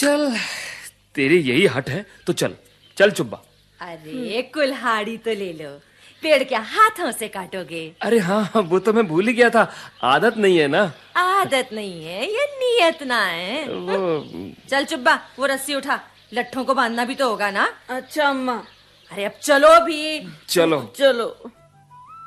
चल, तेरी यही हट है तो चल चल चुब्बा। अरे कुल्हाड़ी तो ले लो, पेड़ क्या हाथों से काटोगे? अरे हाँ, वो तो मैं भूल ही गया था, आदत नहीं है ना। आदत नहीं है, ये नियत ना है। वो चल चुब्बा, वो रस्सी उठा, लट्ठों को बांधना भी तो होगा ना। अच्छा अम्मा। अरे अब चलो भी। चलो चलो।